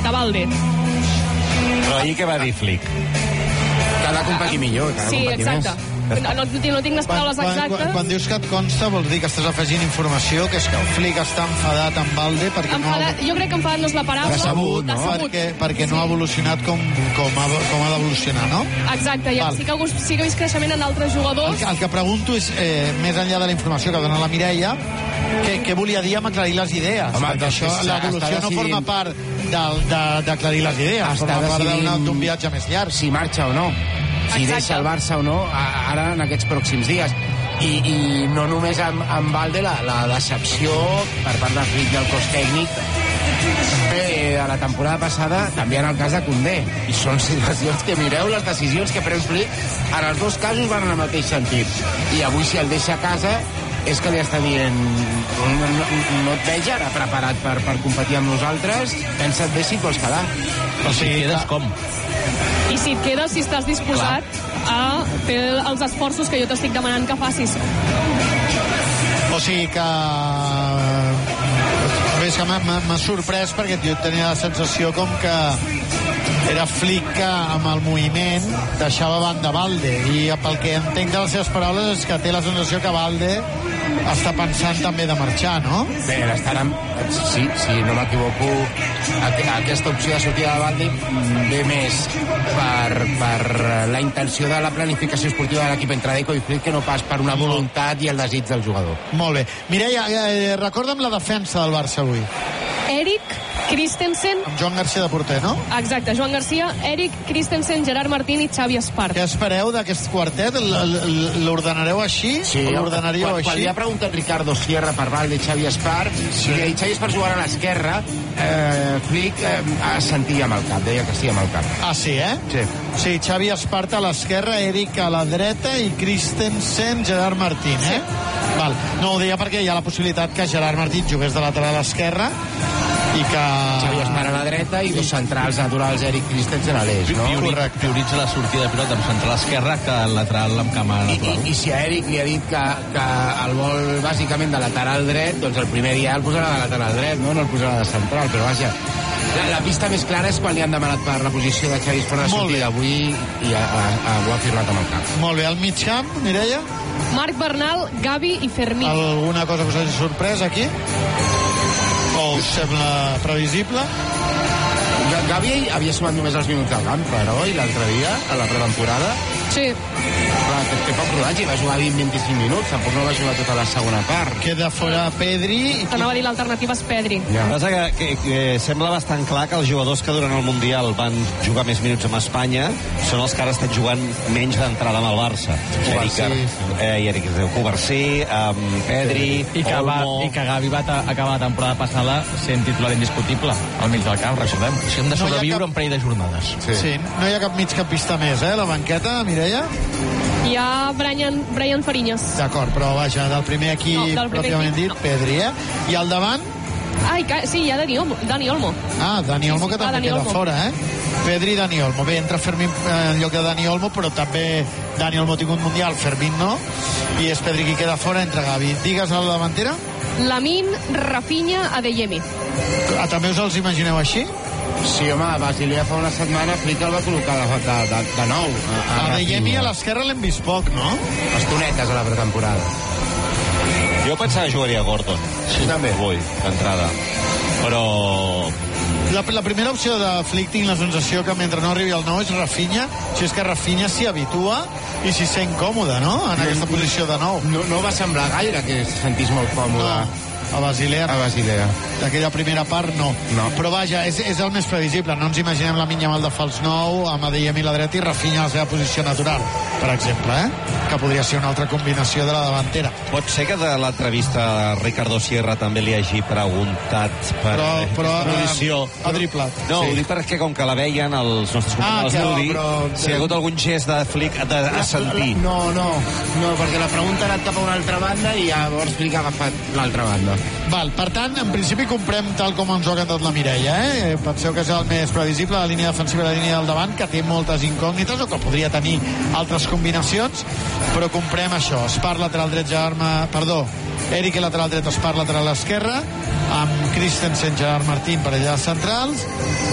de Balde. Però ahir què va dir Flick? Que ha de competir millor, que ha de Sí, competir exacte. més. No tinc les paraules exactes. Quan dius que et consta, vols dir que estàs afegint informació, que és que el Flick està enfadat amb Balde perquè Jo crec que enfadat no és la paraula. Decebut, no? perquè no ha evolucionat com ha d'evolucionar, no? Exacte, ja. Sí que he vist creixement en altres jugadors. El que pregunto és, més enllà de la informació que dona la Mireia, què volia dir amb aclarir les idees? Home, perquè això, l'evolució no forma part d'aclarir les idees, forma part d'un viatge més llarg. Si marxa o no, si deixa el Barça o no, ara en aquests pròxims dies. I no només amb Balde, la decepció per part del Flick del cos tècnic de la temporada passada, també en el cas de Koundé. I són situacions que mireu les decisions que pren Flick, en els dos casos van en el mateix sentit. I avui, si el deixa a casa, és que li està dient no et veig ara preparat per competir amb nosaltres, pensa't bé si et vols quedar. O sigui, quedes com? I si et quedes, si estàs disposat a fer els esforços que jo t'estic demanant que facis. O sigui que... És que m'ha sorprès perquè jo tenia la sensació com que era Flick que amb el moviment deixava banda Balde, i pel que entenc de les seves paraules és que té la sensació que Balde està pensant també de marxar, no? Bé, si no m'equivoco, aquesta opció de sortida de Balde ve més per la intenció de la planificació esportiva de l'equip entre Deco i Flick que no pas per una voluntat i el desig del jugador. Molt bé. Mireia, recorda'm la defensa del Barça avui. Eric, Christensen... Amb Joan Garcia de porter, no? Exacte, Joan Garcia, Eric, Christensen, Gerard Martín i Xavi Espart. Què espereu d'aquest quartet? L'ordenareu així? Sí, quan li ha preguntat Ricardo Sierra per Balde i Xavi Espart, i Xavi Espart jugarà a l'esquerra, Flick sentia amb el cap, deia que sí amb el cap. Ah, sí, eh? Sí. Sí, Xavi Espart a l'esquerra, Eric a la dreta i Christensen, Gerard Martín, eh? Sí. Val. No ho deia perquè hi ha la possibilitat que Gerard Martín jugués de lateral esquerra i que... Xavi Espart a la dreta i dos centrals naturals, Eric Christensen a l'eix, no? Correcte. Prioritza la sortida de pilota amb central esquerra que el lateral amb cama natural. I si a Eric li ha dit que el vol bàsicament de lateral dret, doncs el primer dia el posarà de lateral dret, no el posarà de central, però vaja, la pista més clara és quan li han demanat per la posició de Xavi Espart de sortida avui i ho ha firmat amb el cap. Molt bé, al mig camp, Mireia? Marc Bernal, Gavi i Fermín. Alguna cosa que us hagi sorprès aquí? O us sembla previsible? Gavi havia sumat només els minuts del camp, però l'altre dia, a la pretemporada... Sí. Clar, té poc rodatge, va jugar 20-25 minuts, tampoc no va jugar tota la segona part. Queda fora Pedri... T'anava a dir l'alternativa és Pedri. Ja. Passa que sembla bastant clar que els jugadors que durant el Mundial van jugar més minuts amb Espanya són els que ara estan jugant menys d'entrada amb el Barça. Eric Covarsí, Pedri, Olmo... I que Gavi va acabar la temporada passada sent titular indiscutible al mig del camp, recordem. Si hem de sobreviure un parell de jornades. Sí, no hi ha cap migcampista més, la banqueta, Mireia? Hi ha Brian Fariñas. D'acord, però vaja, del primer equip, pròpiament dit, Pedri, I al davant? Sí, hi ha Dani Olmo. Dani Olmo, que també queda fora, Pedri i Dani Olmo. Bé, entra Fermín en lloc de Dani Olmo, però també Dani Olmo ha tingut mundial, Fermín no, i és Pedri qui queda fora, entra Gavi. Digues a la davantera? Lamin, Rafinha, Adeyemi. També us els imagineu així? Sí, home, a Basilea fa una setmana Flick el va col·locar de nou. Adeyemi a l'esquerra l'hem vist poc, no? Estonetes a la pretemporada. Jo pensava que jugaria Gordon. Sí, també. Avui, d'entrada. Però... La primera opció de Flick tinc la sensació que mentre no arribi el nou és Rafinha, si és que Rafinha s'hi habitua i s'hi sent còmode, no?, en aquesta posició de nou. No va semblar gaire que se sentís molt còmode. A Basilea. D'aquella primera part, no. Però vaja, és el més previsible. No ens imaginem la Minya Mal de fals nou, amb Adeyemi a la dreta i Rafinha a la seva posició natural, per exemple, que podria ser una altra combinació de la davantera. Pot ser que de l'entrevista Ricardo Sierra també li hagi preguntat per posició. Ha driblat. No, ho dic perquè com que la veien els nostres companys del Moody, si hi ha hagut algun gest de Flick d'assentir. No, perquè la pregunta ha anat cap a una altra banda i llavors Flick ha agafat l'altra banda. Val, per tant, en principi comprem tal com ens ho ha cantat la Mireia, Penseu que és el més previsible, la línia defensiva i la línia del davant, que té moltes incògnites o que podria tenir altres combinacions, però comprem això. Espart lateral dret, Eric lateral dret, Espart lateral esquerra, amb Christensen, Gerard Martín per allà centrals,